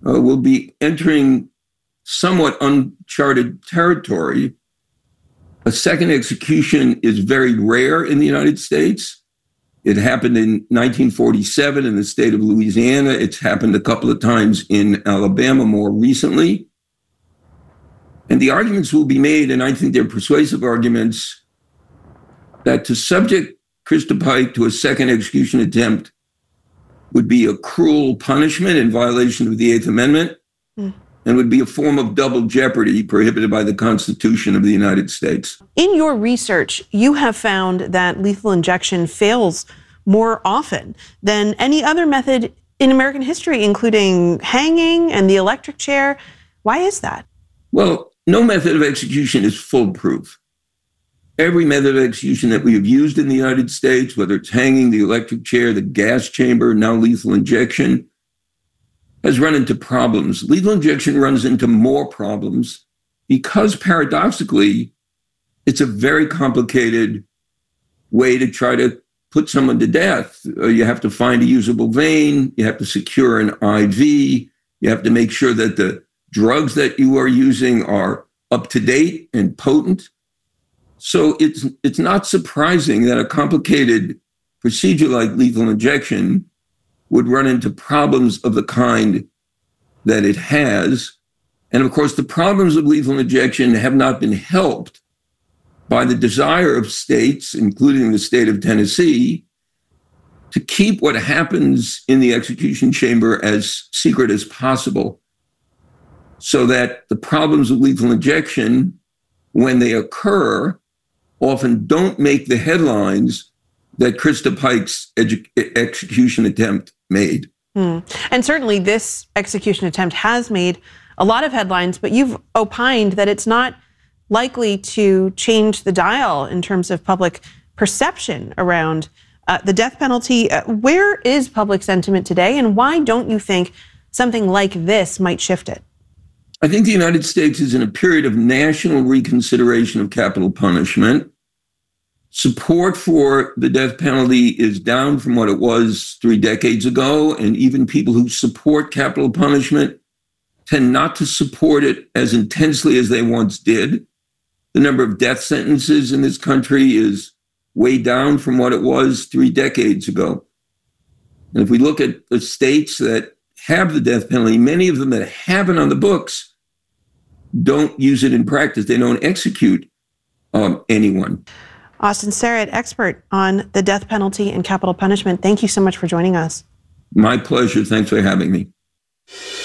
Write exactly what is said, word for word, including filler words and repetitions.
uh, will be entering somewhat uncharted territory. A second execution is very rare in the United States. It happened in nineteen forty-seven in the state of Louisiana. It's happened a couple of times in Alabama more recently. And the arguments will be made, and I think they're persuasive arguments, that to subject Krista Pike to a second execution attempt would be a cruel punishment in violation of the Eighth Amendment, mm. and would be a form of double jeopardy prohibited by the Constitution of the United States. In your research, you have found that lethal injection fails more often than any other method in American history, including hanging and the electric chair. Why is that? Well, no method of execution is foolproof. Every method of execution that we have used in the United States, whether it's hanging, the electric chair, the gas chamber, now lethal injection, has run into problems. Lethal injection runs into more problems because, paradoxically, it's a very complicated way to try to put someone to death. Uh, you have to find a usable vein. You have to secure an I V. You have to make sure that the drugs that you are using are up to date and potent. So it's it's not surprising that a complicated procedure like lethal injection would run into problems of the kind that it has. And of course, the problems of lethal injection have not been helped by the desire of states, including the state of Tennessee, to keep what happens in the execution chamber as secret as possible, so that the problems of lethal injection, when they occur, often don't make the headlines that Krista Pike's edu- execution attempt made. Hmm. And certainly this execution attempt has made a lot of headlines, but you've opined that it's not likely to change the dial in terms of public perception around uh, the death penalty. Uh, where is public sentiment today, and why don't you think something like this might shift it? I think the United States is in a period of national reconsideration of capital punishment. Support for the death penalty is down from what it was three decades ago, and even people who support capital punishment tend not to support it as intensely as they once did. The number of death sentences in this country is way down from what it was three decades ago. And if we look at the states that have the death penalty, many of them that have it on the books don't use it in practice. They don't execute um, anyone. Austin Sterritt, expert on the death penalty and capital punishment. Thank you so much for joining us. My pleasure. Thanks for having me.